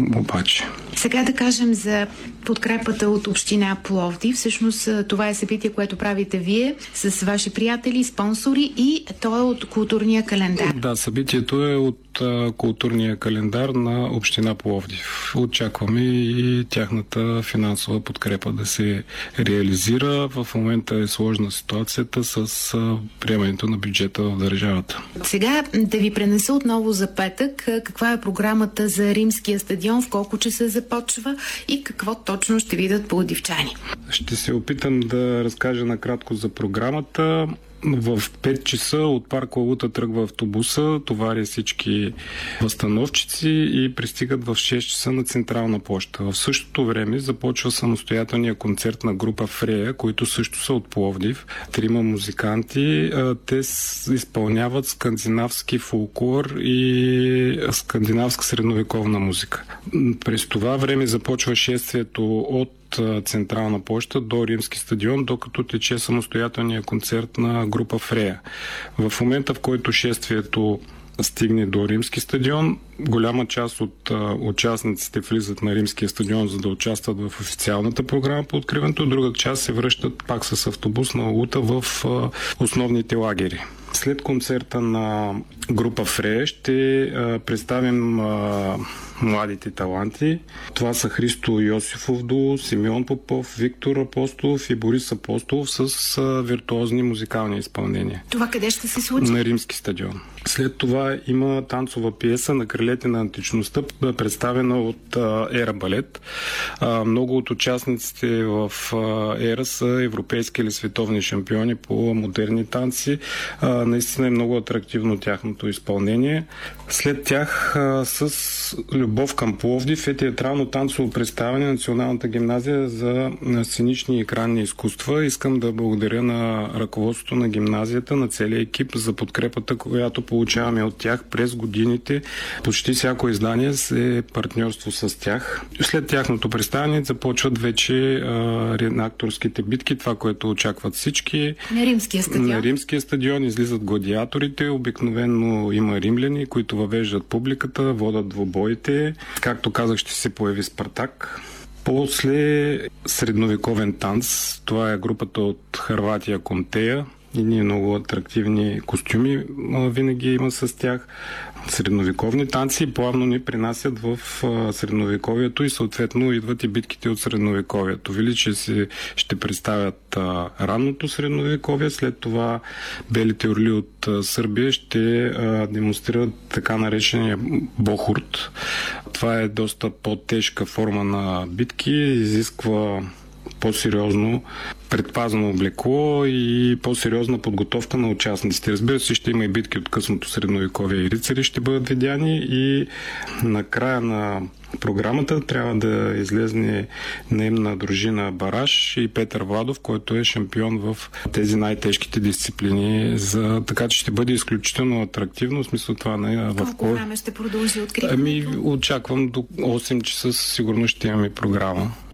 обаче. Сега да кажем за подкрепата от община Пловдив. Всъщност това е събитие, което правите вие с ваши приятели, спонсори, и то е от културния календар. Да, събитието е от културния календар на община Пловдив. Очакваме и тяхната финансова подкрепа да се реализира. В момента е сложна ситуацията с приемането на бюджета в държавата. Сега да ви пренеса отново за петък. Каква е програмата за Римския стадион, в колко часа започва и какво точно ще видят пловдивчани? Ще се опитам да разкажа накратко за програмата. В 5 часа от парк Лалута тръгва автобуса, товари всички възстановчици и пристигат в 6 часа на Централна площа. В същото време започва самостоятелния концерт на група Фрея, които също са от Пловдив. 3 музиканти. Те изпълняват скандинавски фолклор и скандинавска средновековна музика. През това време започва шествието от Централна площа до Римски стадион, докато тече самостоятелния концерт на група Фрея. В момента, в който шествието стигне до Римски стадион, голяма част от участниците влизат на Римския стадион, за да участват в официалната програма по откриването, друга част се връщат пак с автобус на Лалута в основните лагери. След концерта на група Фрея ще представим младите таланти. Това са Христо Йосифов дуо, Симеон Попов, Виктор Апостолов и Борис Апостолов с виртуозни музикални изпълнения. Това къде ще се случи? На Римски стадион. След това има танцова пиеса на крилете на античността, представена от Ера Балет. Много от участниците в Ера са европейски или световни шампиони по модерни танци. Наистина е много атрактивно тяхното изпълнение. След тях с Любов към Пловдив е театрално танцово представяне на Националната гимназия за сценични и екранни изкуства. Искам да благодаря на ръководството на гимназията, на целия екип за подкрепата, която получаваме от тях през годините. Почти всяко издание е партньорство с тях. След тяхното представяне започват вече акторските битки, това, което очакват всички. На Римския стадион. На Римския стадион излизат гладиаторите. Обикновено има римляни, които въвеждат публиката, водят двубоите. Както казах, ще се появи Спартак. После средновековен танц. Това е групата от Хърватия Контея. И ние много атрактивни костюми винаги има с тях. Средновековни танци плавно ни принасят в средновековието и съответно идват и битките от средновековието. Величие си ще представят ранното средновековие, след това белите орли от Сърбия ще демонстрират така наречения бохурт. Това е доста по-тежка форма на битки, изисква по-сериозно предпазно облекло и по-сериозна подготовка на участниците. Разбира се, ще има и битки от късното средновековие и рицари ще бъдат видяни и накрая на програмата трябва да излезне наемна дружина Бараш и Петър Владов, който е шампион в тези най-тежките дисциплини. Така че ще бъде изключително атрактивно. В смисъл това не колко време ще продължи откриването? Очаквам до 8 часа сигурно ще имаме програма.